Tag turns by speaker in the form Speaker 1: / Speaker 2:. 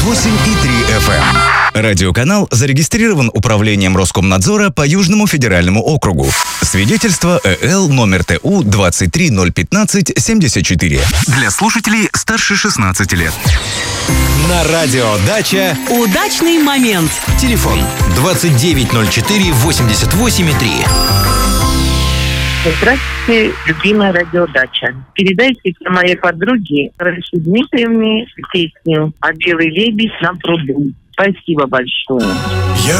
Speaker 1: 98,3 FM. Радиоканал зарегистрирован Управлением Роскомнадзора по Южному федеральному округу. Свидетельство ЭЛ номер ТУ 2301574. Для слушателей старше 16 лет.
Speaker 2: На радио «Дача»
Speaker 3: удачный момент.
Speaker 2: Телефон 2904-88,3.
Speaker 4: Здравствуйте, любимая радиодача. Передайте моей подруге Раисе Дмитриевне песню «А белый лебедь на пруду». Спасибо большое.
Speaker 5: Я